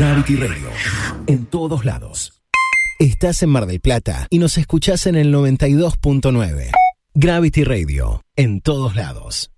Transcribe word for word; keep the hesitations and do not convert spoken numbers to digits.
Gravity Radio, en todos lados. Estás en Mar del Plata y nos escuchás en el noventa y dos punto nueve. Gravity Radio, en todos lados.